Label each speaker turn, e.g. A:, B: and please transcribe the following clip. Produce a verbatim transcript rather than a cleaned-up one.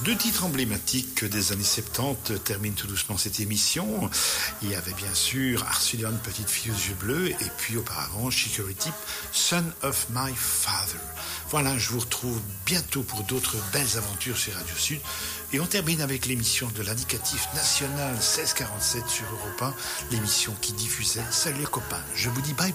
A: Deux titres emblématiques des années soixante-dix terminent tout doucement cette émission. Il y avait bien sûr Art Sullivan, Petite fille aux yeux bleus, et puis auparavant Chicory Tip, Son of My Father. Voilà, je vous retrouve bientôt pour d'autres belles aventures sur Radio Sud. Et on termine avec l'émission de l'indicatif national seize quarante-sept sur Europe un, l'émission qui diffusait Salut les copains. Je vous dis bye.